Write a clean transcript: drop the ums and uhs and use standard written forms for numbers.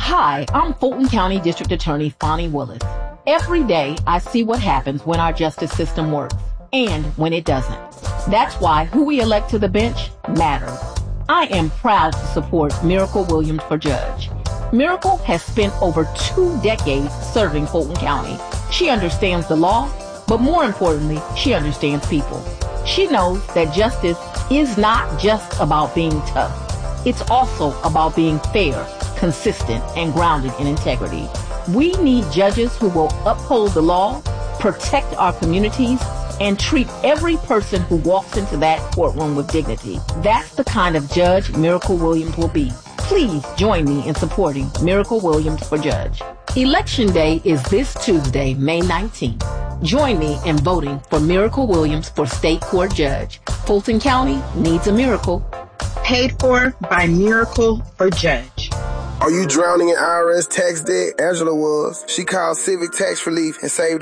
Hi, I'm Fulton County District Attorney Fonnie Willis. Every day I see what happens when our justice system works and when it doesn't. That's why who we elect to the bench matters. I am proud to support Miracle Williams for judge. Miracle has spent over 2 decades serving Fulton County. She understands the law, but more importantly, she understands people. She knows that justice is not just about being tough. It's also about being fair, consistent, and grounded in integrity. We need judges who will uphold the law, protect our communities, and treat every person who walks into that courtroom with dignity. That's the kind of judge Miracle Williams will be. Please join me in supporting Miracle Williams for judge. Election Day is this Tuesday, May 19th. Join me in voting for Miracle Williams for state court judge. Fulton County needs a miracle. Paid for by Miracle for judge. Are you drowning in IRS tax debt? Angela was. She called Civic Tax Relief and saved